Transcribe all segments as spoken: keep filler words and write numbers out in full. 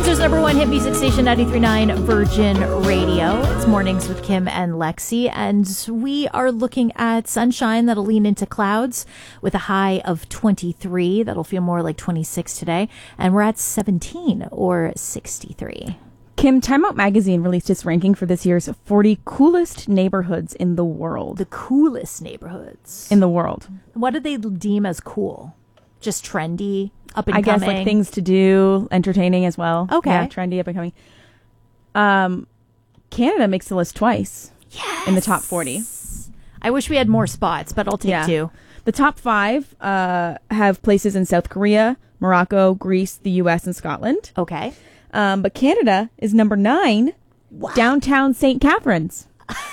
Windsor's number one hit music station, ninety-three point nine Virgin Radio. It's Mornings with Kim and Lexi, and we are looking at sunshine that'll lean into clouds with a high of twenty-three. That'll feel more like twenty-six today, and we're at seventeen or sixty-three. Kim, Time Out Magazine released its ranking for this year's forty coolest neighborhoods in the world. The coolest neighborhoods. In the world. What do they deem as cool? Just trendy, up and I coming? guess like things to do, entertaining as well. Okay. Yeah, trendy, up and coming. Um, Canada makes the list twice. Yes. In the top forty. I wish we had more spots, but I'll take Yeah. two. The top five uh, have places in South Korea, Morocco, Greece, the U S, and Scotland. Okay. Um, but Canada is number nine, What? downtown Saint Catharines.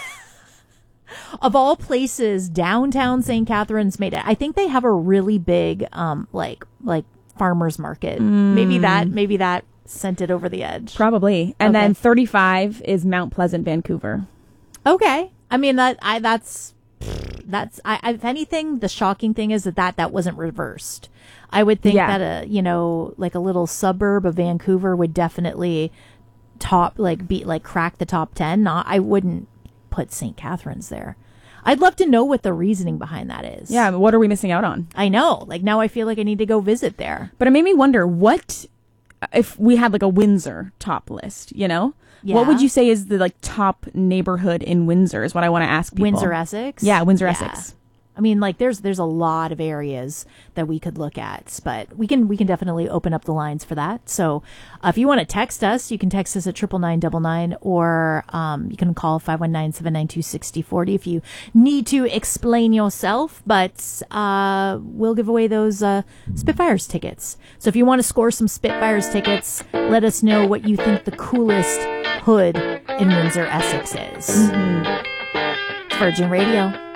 Of all places, downtown Saint Catharines made it. I think they have a really big, um, like, like farmers market. Mm. Maybe that, maybe that sent it over the edge. Probably. And Okay. then thirty-five is Mount Pleasant, Vancouver. Okay. I mean, that, I, that's, that's, I, I- if anything, the shocking thing is that that, that wasn't reversed. I would think Yeah. that a, you know, like a little suburb of Vancouver would definitely top, like, beat, like, crack the top ten. Not, I wouldn't put Saint Catharines there. I'd love to know what the reasoning behind that is. Yeah, what are we missing out on? I know. Like, now I feel like I need to go visit there. But it made me wonder, what if we had like a Windsor top list, you know? Yeah. What would you say is the like top neighborhood in Windsor is what I want to ask people. Windsor, Essex? Yeah, Windsor, Essex. I mean, like, there's there's a lot of areas that we could look at, but we can we can definitely open up the lines for that. So uh, if you want to text us, you can text us at triple nine double nine, or um, you can call five one nine, seven nine two, six zero four zero if you need to explain yourself. But uh, we'll give away those uh, Spitfires tickets. So if you want to score some Spitfires tickets, let us know what you think the coolest hood in Windsor, Essex is. Mm-hmm. It's Virgin Radio.